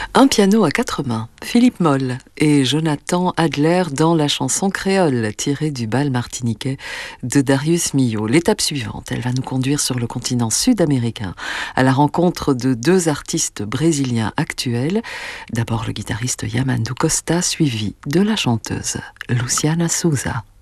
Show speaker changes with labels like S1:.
S1: Un piano à quatre mains, Philippe Moll et Jonathan Adler dans la chanson créole tirée du bal martiniquais de Darius Milhaud. L'étape suivante, elle va nous conduire sur le continent sud-américain à la rencontre de deux artistes brésiliens actuels. D'abord le guitariste Yamandu Costa, suivi de la chanteuse Luciana Souza.